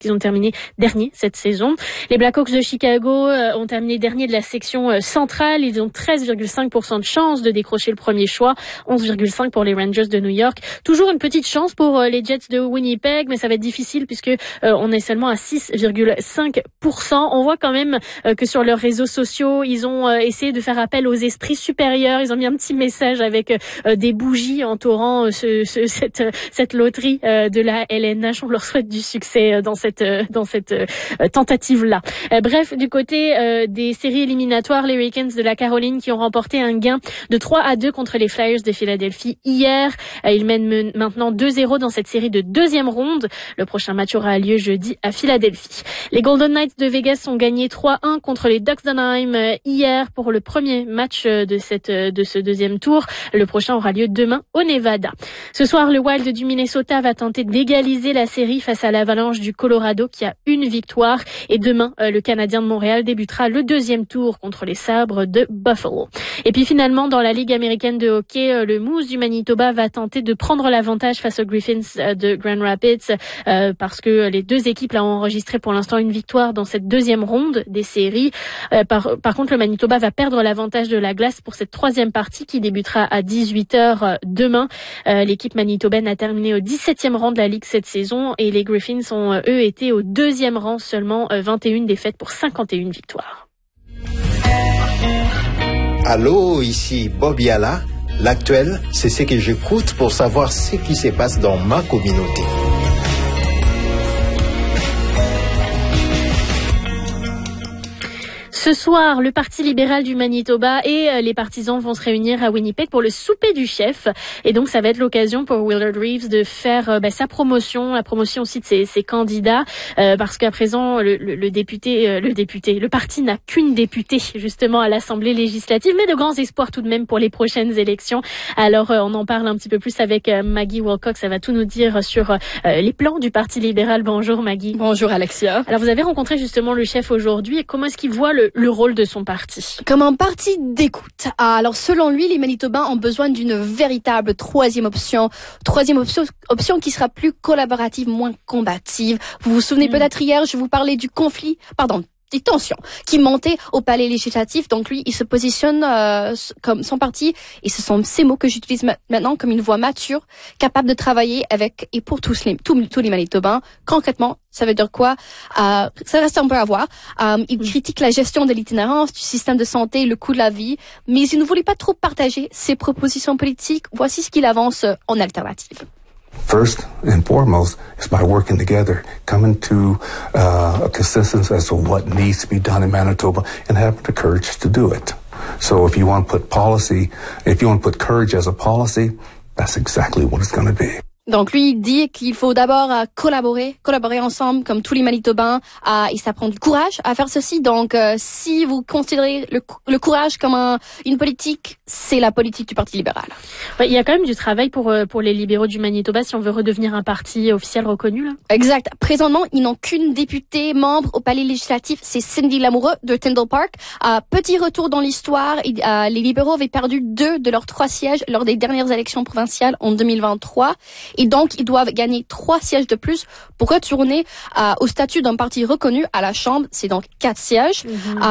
Ils ont terminé dernier cette saison. Les Blackhawks de Chicago ont terminé dernier de la section centrale. Ils ont 13,5% de chance de décrocher le premier choix, 11,5% pour les Rangers de New York. Toujours une petite chance pour les Jets de Winnipeg, mais ça va être difficile puisque on est seulement à 6,5%. On voit quand même que sur leurs réseaux sociaux, ils ont essayé de faire appel aux esprits supérieurs. Ils ont mis un petit message avec des bougies entourant cette loterie de la LNH. On leur souhaite du succès dans cette tentative-là. Bref, du côté des séries éliminatoires, les Hurricanes de la Caroline qui ont remporté un gain de 3-2 contre les Flyers de Philadelphie hier. Ils mènent maintenant 2-0 dans cette série de deuxième ronde. Le prochain match aura lieu jeudi à Philadelphie. Les Golden Knights de Vegas ont gagné 3-1 contre les Ducks d'Anaheim hier pour le premier match de ce deuxième tour. Le prochain aura lieu demain au Nevada. Ce soir, le Wild du Minnesota va tenter d'égaliser la série face à l'Avalanche du Colorado qui a une victoire. Et demain, le Canadien de Montréal débutera le deuxième tour contre les Sabres de Buffalo. Et puis finalement, dans la Ligue américaine de hockey, le Moose du Manitoba va tenter de prendre l'avantage face aux Griffins de Grand Rapids parce que les deux équipes là ont enregistré pour l'instant une victoire dans cette deuxième ronde des séries. Par contre, le Manitoba va perdre l'avantage de la glace pour cette troisième partie qui débutera à 18h demain. L'équipe manitobaine a terminé au 17e rang de la Ligue cette saison et les Griffins ont, eux, été au deuxième rang, seulement 21 défaites pour 51 victoires. Allô, ici Bobby Alla. L'actuel, c'est ce que j'écoute pour savoir ce qui se passe dans ma communauté. Ce soir, le Parti libéral du Manitoba et les partisans vont se réunir à Winnipeg pour le souper du chef. Et donc, ça va être l'occasion pour Willard Reeves de faire sa promotion, la promotion aussi de ses candidats, parce qu'à présent, le parti n'a qu'une députée justement à l'Assemblée législative, mais de grands espoirs tout de même pour les prochaines élections. Alors, on en parle un petit peu plus avec Maggie Wilcox. Ça va tout nous dire sur les plans du Parti libéral. Bonjour Maggie. Bonjour Alexia. Alors, vous avez rencontré justement le chef aujourd'hui. Et comment est-ce qu'il voit le rôle de son parti? Comme un parti d'écoute. Alors, selon lui, les Manitobains ont besoin d'une véritable troisième option qui sera plus collaborative, moins combative. Vous vous souvenez peut-être hier, je vous parlais des tensions qui montaient au palais législatif. Donc lui, il se positionne comme son parti, et ce sont ces mots que j'utilise maintenant comme une voix mature, capable de travailler avec et pour tous les Manitobains. Concrètement, ça veut dire quoi? Ça reste un peu à voir. Il critique la gestion de l'itinérance, du système de santé, le coût de la vie, mais il ne voulait pas trop partager ses propositions politiques. Voici ce qu'il avance en alternative. First and foremost is by working together, coming to a consensus as to what needs to be done in Manitoba and having the courage to do it. So if you want to put courage as a policy, that's exactly what it's going to be. Donc lui, il dit qu'il faut d'abord collaborer ensemble comme tous les Manitobains, et ça prend du courage à faire ceci. Donc si vous considérez le courage comme une politique, c'est la politique du Parti libéral. Ouais, il y a quand même du travail pour les libéraux du Manitoba si on veut redevenir un parti officiel reconnu là. Exact. Présentement, ils n'ont qu'une députée membre au palais législatif, c'est Cindy Lamoureux de Tyndall Park. Petit retour dans l'histoire, les libéraux avaient perdu 2 de leurs 3 sièges lors des dernières élections provinciales en 2023. Et donc, ils doivent gagner 3 sièges de plus pour retourner au statut d'un parti reconnu à la Chambre. C'est donc 4 sièges.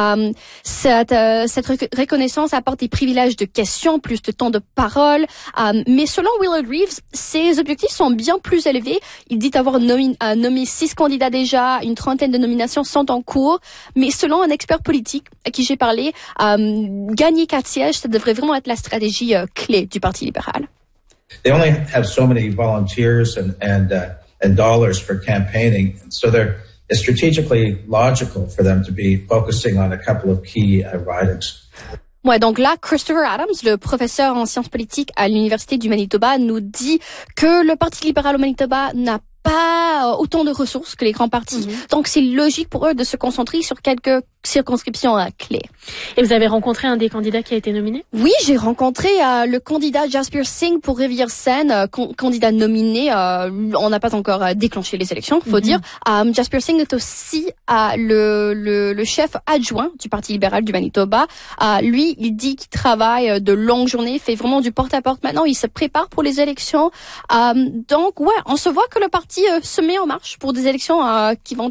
Cette reconnaissance apporte des privilèges de questions, plus de temps de parole. Mais selon Willard Reeves, ses objectifs sont bien plus élevés. Il dit avoir nommé 6 candidats déjà, une trentaine de nominations sont en cours. Mais selon un expert politique à qui j'ai parlé, gagner 4 sièges, ça devrait vraiment être la stratégie clé du Parti libéral. They only have so many volunteers and dollars for campaigning, so it's strategically logical for them to be focusing on a couple of key ridings. Ouais, donc là, Christopher Adams, le professeur en sciences politiques à l'Université du Manitoba, nous dit que le Parti libéral au Manitoba n'a pas autant de ressources que les grands partis. Donc c'est logique pour eux de se concentrer sur quelques circonscriptions clés. Et vous avez rencontré un des candidats qui a été nominé? Oui, j'ai rencontré le candidat Jasper Singh pour Rivière-Seine, candidat nominé. On n'a pas encore déclenché les élections, faut dire. Jasper Singh est aussi le chef adjoint du Parti libéral du Manitoba. Lui, il dit qu'il travaille de longues journées, fait vraiment du porte-à-porte. Maintenant, il se prépare pour les élections. Donc, ouais, on se voit que le parti parti se met en marche pour des élections qui vont